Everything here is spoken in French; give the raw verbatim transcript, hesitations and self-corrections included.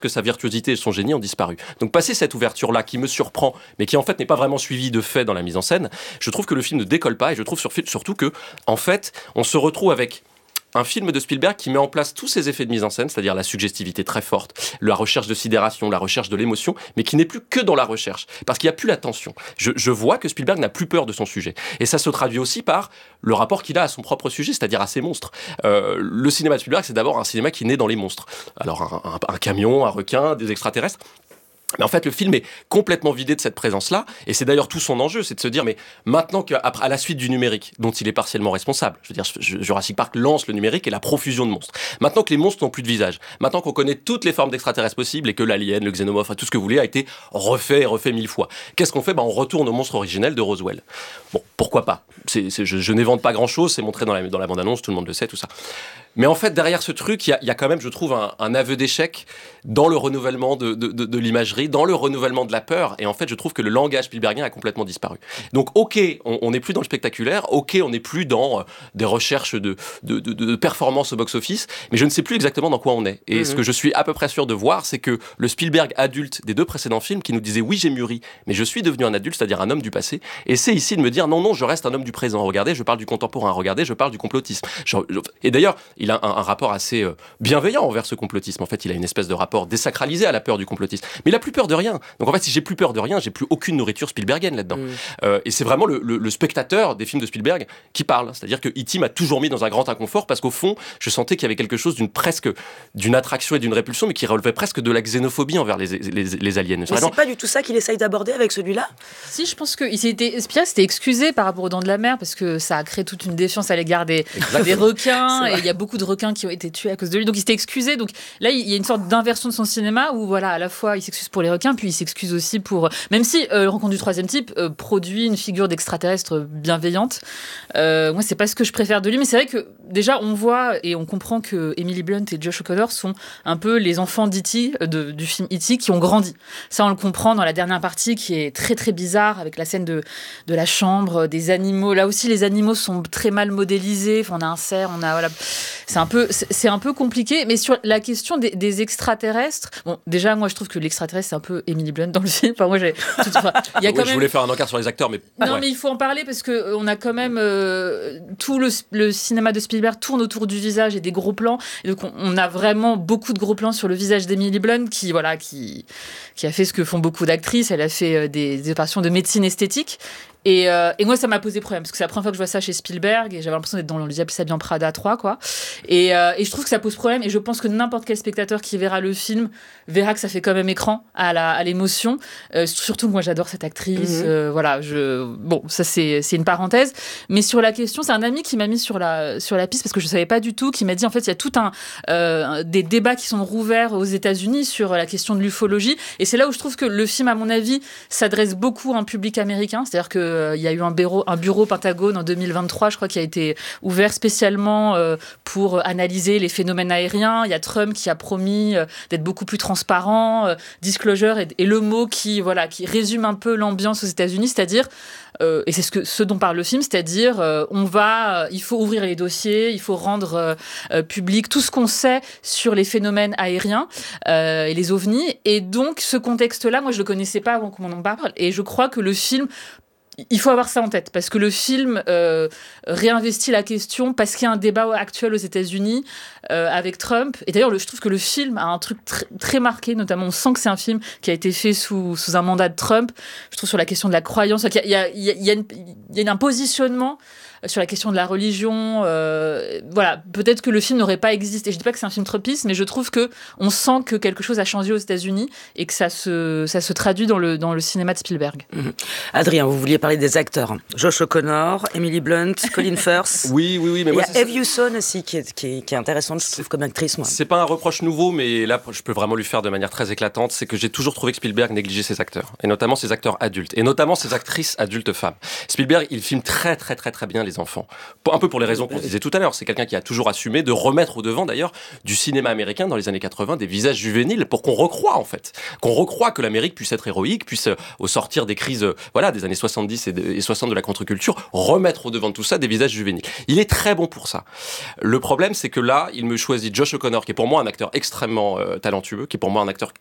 que sa virtuosité et son génie ont disparu. Donc passer cette ouverture-là qui me surprend, mais qui en fait n'est pas vraiment suivie de fait dans la mise en scène, je trouve que le film ne décolle pas et je trouve surtout que, en fait, on se retrouve avec un film de Spielberg qui met en place tous ces effets de mise en scène, c'est-à-dire la suggestivité très forte, la recherche de sidération, la recherche de l'émotion, mais qui n'est plus que dans la recherche, parce qu'il n'y a plus la tension. Je, je vois que Spielberg n'a plus peur de son sujet. Et ça se traduit aussi par le rapport qu'il a à son propre sujet, c'est-à-dire à ses monstres. Euh, le cinéma de Spielberg, c'est d'abord un cinéma qui naît dans les monstres. Alors un, un, un camion, un requin, des extraterrestres. Mais en fait, le film est complètement vidé de cette présence-là, et c'est d'ailleurs tout son enjeu, c'est de se dire, mais maintenant qu'à à la suite du numérique, dont il est partiellement responsable, je veux dire, Jurassic Park lance le numérique et la profusion de monstres. Maintenant que les monstres n'ont plus de visage, maintenant qu'on connaît toutes les formes d'extraterrestres possibles et que l'alien, le xénomorphe, tout ce que vous voulez a été refait et refait mille fois. Qu'est-ce qu'on fait ? Ben, on retourne au monstre originel de Roswell. Bon, pourquoi pas ? c'est, c'est, je, je n'invente pas grand-chose, c'est montré dans la, dans la bande-annonce, tout le monde le sait, tout ça. Mais en fait, derrière ce truc, il y a, y a quand même, je trouve, un, un aveu d'échec dans le renouvellement de, de, de, de l'imagerie, dans le renouvellement de la peur. Et en fait, je trouve que le langage spielbergien a complètement disparu. Donc, ok, on n'est plus dans le spectaculaire, ok, on n'est plus dans euh, des recherches de, de, de, de performance au box-office, mais je ne sais plus exactement dans quoi on est. Et mmh. ce que je suis à peu près sûr de voir, c'est que le Spielberg adulte des deux précédents films, qui nous disait « oui, j'ai mûri, mais je suis devenu un adulte, c'est-à-dire un homme du passé », essaie ici de me dire « non, non, je reste un homme du présent. Regardez, je parle du contemporain. Regardez, je parle du complotisme. Je, je... » Et d'ailleurs, il a un, un rapport assez euh, bienveillant envers ce complotisme. En fait, il a une espèce de rapport désacralisé à la peur du complotisme. Mais il a plus peur de rien. Donc en fait, si j'ai plus peur de rien, j'ai plus aucune nourriture spielbergienne là-dedans. Mmh. Euh, et c'est vraiment le, le, le spectateur des films de Spielberg qui parle. C'est-à-dire que E T m'a toujours mis dans un grand inconfort parce qu'au fond, je sentais qu'il y avait quelque chose d'une presque d'une attraction et d'une répulsion, mais qui relevait presque de la xénophobie envers les, les, les aliens. Mais c'est pas du tout ça qu'il essaye d'aborder avec celui-là ? Si, je pense que il s'était, Spielberg s'était excusé par rapport aux Dents de la Mer parce que ça a créé toute une défiance à l'égard des, des requins et il y a beaucoup de requins qui ont été tués à cause de lui. Donc il s'était excusé. Donc là, il y a une sorte d'inversion de son cinéma où voilà, à la fois il s'excuse pour les requins, puis il s'excuse aussi pour, même si euh, Rencontre du troisième type euh, produit une figure d'extraterrestre bienveillante. Euh, moi, c'est pas ce que je préfère de lui, mais c'est vrai que déjà on voit et on comprend que Emily Blunt et Josh O'Connor sont un peu les enfants d'E T, de, du film E T, qui ont grandi. Ça, on le comprend dans la dernière partie qui est très très bizarre avec la scène de, de la chambre, des animaux. Là aussi, les animaux sont très mal modélisés. Enfin, on a un cerf, on a voilà. C'est un peu, c'est, c'est un peu compliqué. Mais sur la question des, des extraterrestres, bon, déjà, moi, je trouve que l'extraterrestre c'est un peu Emily Blunt dans le film. Enfin, moi, j'ai. Tout, enfin, il y a oui, quand même... Je voulais faire un encart sur les acteurs, mais non, ouais. mais il faut en parler parce que on a quand même euh, tout le, le cinéma de Spielberg tourne autour du visage et des gros plans. Et donc, on, on a vraiment beaucoup de gros plans sur le visage d'Emily Blunt qui, voilà, qui, qui a fait ce que font beaucoup d'actrices. Elle a fait euh, des, des opérations de médecine esthétique. Et, euh, et moi, ça m'a posé problème, parce que c'est la première fois que je vois ça chez Spielberg, et j'avais l'impression d'être dans le Diable s'habille en Prada trois, quoi. Et, euh, et je trouve que ça pose problème, et je pense que n'importe quel spectateur qui verra le film verra que ça fait quand même écran à, la, à l'émotion. Euh, surtout que moi, j'adore cette actrice. Mm-hmm. Euh, voilà, je... Bon, ça, c'est, c'est une parenthèse. Mais sur la question, c'est un ami qui m'a mis sur la, sur la piste, parce que je ne savais pas du tout, qui m'a dit, en fait, il y a tout un... Euh, des débats qui sont rouverts aux États-Unis sur la question de l'ufologie. Et c'est là où je trouve que le film, à mon avis, s'adresse beaucoup à un public américain. C'est-à-dire que Euh, il y a eu un bureau, un bureau Pentagone en deux mille vingt-trois, je crois, qui a été ouvert spécialement euh, pour analyser les phénomènes aériens. Il y a Trump qui a promis euh, d'être beaucoup plus transparent. Euh, disclosure est, est le mot qui, voilà, qui résume un peu l'ambiance aux États-Unis, c'est-à-dire, euh, et c'est ce, que, ce dont parle le film, c'est-à-dire, euh, on va, euh, il faut ouvrir les dossiers, il faut rendre euh, euh, public tout ce qu'on sait sur les phénomènes aériens euh, et les ovnis. Et donc, ce contexte-là, moi, je le connaissais pas avant qu'on m'en parle. Et je crois que le film, il faut avoir ça en tête, parce que le film euh, réinvestit la question, parce qu'il y a un débat actuel aux États-Unis euh, avec Trump. Et d'ailleurs, le, je trouve que le film a un truc tr- très marqué, notamment on sent que c'est un film qui a été fait sous, sous un mandat de Trump. Je trouve sur la question de la croyance, il y a, il y a, il y a, une, il y a un positionnement sur la question de la religion. Euh, voilà, peut-être que le film n'aurait pas existé. Je dis pas que c'est un film trumpiste, mais je trouve que on sent que quelque chose a changé aux États-Unis et que ça se, ça se traduit dans le, dans le cinéma de Spielberg. Mmh. Adrien, vous vouliez parler des acteurs. Josh O'Connor, Emily Blunt, Colin Firth. Oui, oui, oui. Mais il moi, y a Eve Hewson aussi qui est, qui, est, qui est intéressante, je trouve, comme actrice. Moi. C'est pas un reproche nouveau, mais là, je peux vraiment lui faire de manière très éclatante. C'est que j'ai toujours trouvé que Spielberg négligeait ses acteurs, et notamment ses acteurs adultes, et notamment ses actrices adultes femmes. Spielberg, il filme très, très, très, très bien les les enfants. Un peu pour les raisons qu'on disait tout à l'heure. C'est quelqu'un qui a toujours assumé de remettre au devant, d'ailleurs, du cinéma américain dans les années quatre-vingts, des visages juvéniles pour qu'on recroie, en fait. Qu'on recroie que l'Amérique puisse être héroïque, puisse, euh, au sortir des crises euh, voilà, des années soixante-dix et, de, et soixante de la contre-culture, remettre au devant de tout ça des visages juvéniles. Il est très bon pour ça. Le problème, c'est que là, il me choisit Josh O'Connor, qui est pour moi un acteur extrêmement euh, talentueux, qui est pour moi un acteur